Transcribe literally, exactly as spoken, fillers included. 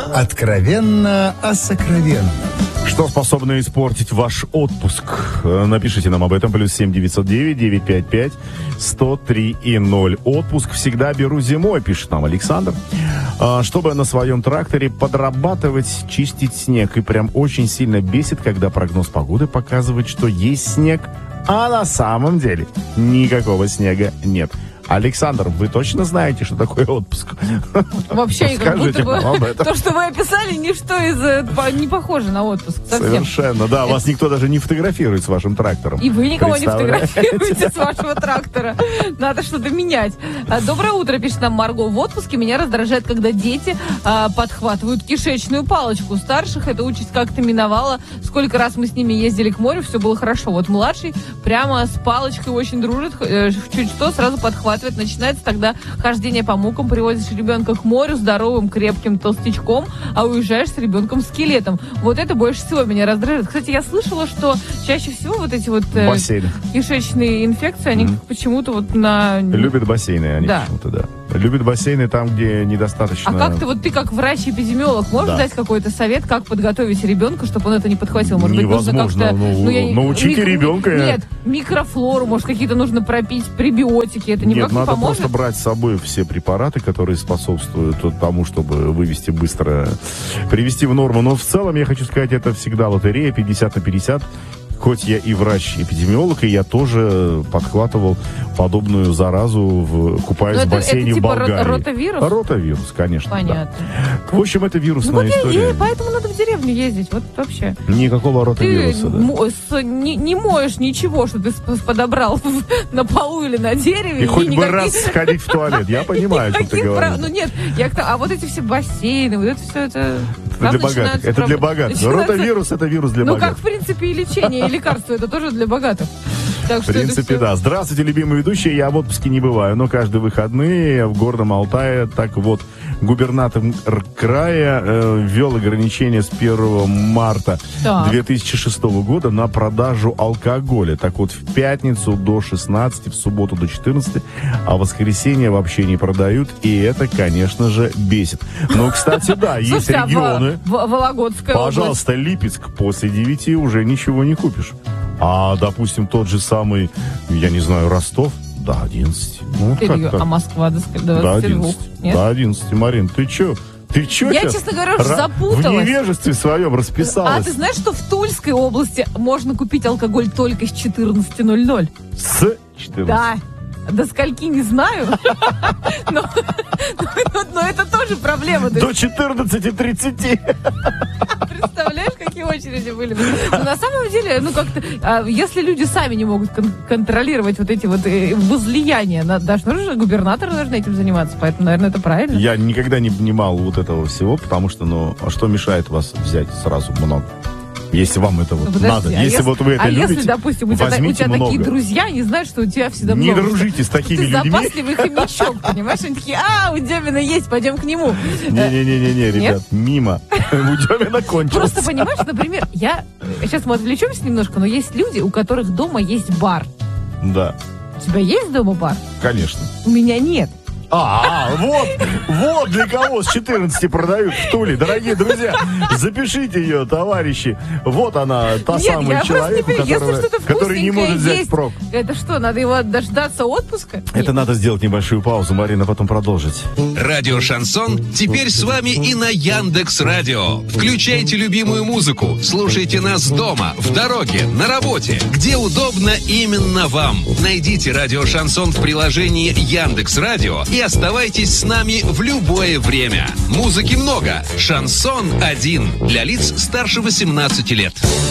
Откровенно о сокровенном. Что способно испортить ваш отпуск? Напишите нам об этом. Плюс семь девятьсот девять девятьсот пятьдесят пять сто три и ноль. Отпуск всегда беру зимой, пишет нам Александр. Чтобы на своем тракторе подрабатывать, чистить снег. И прям очень сильно бесит, когда прогноз погоды показывает, что есть снег, а на самом деле никакого снега нет. Александр, вы точно знаете, что такое отпуск? Вообще, как будто бы то, что вы описали, ничто из не похоже на отпуск. Совсем. Совершенно, да. Вас никто даже не фотографирует с вашим трактором. И вы никого не фотографируете с вашего трактора. Надо что-то менять. Доброе утро, пишет нам Марго. В отпуске меня раздражает, когда дети а, подхватывают кишечную палочку. У старших эта участь как-то миновала. Сколько раз мы с ними ездили к морю, все было хорошо. Вот младший прямо с палочкой очень дружит. Чуть что, сразу подхватывает. Начинается тогда хождение по мукам, приводишь ребенка к морю здоровым, крепким толстячком, а уезжаешь с ребенком скелетом. Вот это больше всего меня раздражает. Кстати, я слышала, что чаще всего вот эти вот э, кишечные инфекции, они mm-hmm. почему-то вот на... Любят бассейны, они да. почему-то, да. Любят бассейны там, где недостаточно... А как ты, вот ты как врач-эпидемиолог, можешь да. дать какой-то совет, как подготовить ребенка, чтобы он это не подхватил? Может Невозможно. быть, нужно как-то... Ну, ну, я... научите мик... ребенка... Нет, микрофлору, может, какие-то нужно пропить, пребиотики, это никак Нет, не надо поможет? просто брать с собой все препараты, которые способствуют тому, чтобы вывести быстро, привести в норму. Но в целом, я хочу сказать, это всегда лотерея пятьдесят на пятьдесят. Хоть я и врач-эпидемиолог, и я тоже подхватывал подобную заразу, в, купаясь это, в бассейне это типа в Болгарии. Ротавирус? Ротавирус, конечно. Понятно. Да. В общем, это вирусная ну, история. И, поэтому надо в деревню ездить, вот вообще. Никакого ротавируса, ты да. М- с, не, не моешь ничего, что ты подобрал на полу или на дереве. И, и хоть никаких... бы раз сходить в туалет, я понимаю, что ты говоришь. Ну нет, я, а вот эти все бассейны, вот это все, это... Это для богатых. Это для богатых. Ротавирус — это вирус для богатых. Ну, как, в принципе, и лечение, и лекарство, это тоже для богатых. Так в принципе, да. Здравствуйте, любимые ведущие. Я в отпуске не бываю, но каждые выходные в Горном Алтае. Так вот, губернатор края э, ввел ограничения с первого марта так. две тысячи шестого года на продажу алкоголя. Так вот, в пятницу до шестнадцати, в субботу до четырнадцати, а в воскресенье вообще не продают. И это, конечно же, бесит. Но, кстати, да, есть регионы. Вологодская область. Пожалуйста, Липецк, после девяти уже ничего не купишь. А, допустим, тот же самый, я не знаю, Ростов, до одиннадцати. Ну, как а Москва до двадцати двух? До одиннадцати. Нет? До одиннадцати, Марин, ты чё? Ты чё Я, сейчас честно говоря, уже запуталась. В невежестве своем расписалась. А ты знаешь, что в Тульской области можно купить алкоголь только с четырнадцати ноль-ноль? С четырнадцати? Да. До скольки не знаю, но, но, но это тоже проблема. До четырнадцати тридцати. Представляешь, какие очереди были? Но на самом деле, ну как-то, если люди сами не могут кон- контролировать вот эти вот возлияния, даже нужно, губернаторы должны этим заниматься, поэтому, наверное, это правильно. Я никогда не понимал вот этого всего, потому что, ну, а что мешает вас взять сразу много? Если вам это вот ну, надо, а если, если вот вы это а любите, если, допустим, у тебя, у тебя такие друзья, не знают, что у тебя всегда не много. Не дружите с такими ты людьми. Ты запасливый хомячок, понимаешь? Они такие, а, у Демина есть, пойдем к нему. Не-не-не, ребят, мимо. У Демина кончилось. Просто, понимаешь, например, я... Сейчас мы отвлечемся немножко, но есть люди, у которых дома есть бар. Да. У тебя есть дома бар? Конечно. У меня нет. А, вот, вот для кого с четырнадцати продают в Туле. Дорогие друзья, запишите ее, товарищи. Вот она, та Нет, самый человек, не которого, который не может взять есть, прок. Это что, надо его дождаться отпуска? Это Нет. Надо сделать небольшую паузу, Марина, потом продолжить. Радио «Шансон» теперь с вами и на Яндекс.Радио. Включайте любимую музыку, слушайте нас дома, в дороге, на работе, где удобно именно вам. Найдите радио «Шансон» в приложении Яндекс.Радио и оставайтесь с нами в любое время. Музыки много. Шансон один. Для лиц старше восемнадцати лет.